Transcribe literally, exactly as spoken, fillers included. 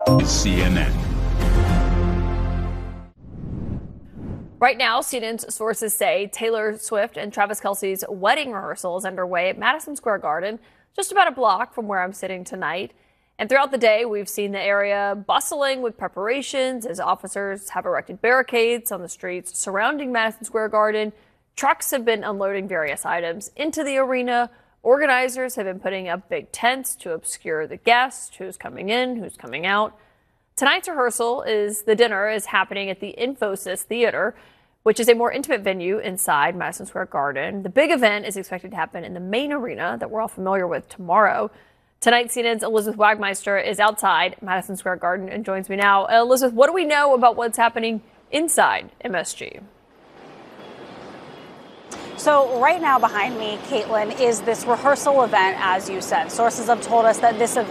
C N N. Right now, C N N's sources say Taylor Swift and Travis Kelce's wedding rehearsal is underway at Madison Square Garden, just about a block from where I'm sitting tonight. And throughout the day, we've seen the area bustling with preparations as officers have erected barricades on the streets surrounding Madison Square Garden. Trucks have been unloading various items into the arena. Organizers have been putting up big tents to obscure the guests, who's coming in, who's coming out. Tonight's rehearsal is the dinner is happening at the Infosys Theater, which is a more intimate venue inside Madison Square Garden. The big event is expected to happen in the main arena that we're all familiar with tomorrow. Tonight, C N N's Elizabeth Wagmeister is outside Madison Square Garden and joins me now. Uh, Elizabeth, what do we know about what's happening inside M S G? So right now behind me, Caitlin, is this rehearsal event, as you said. Sources have told us that this event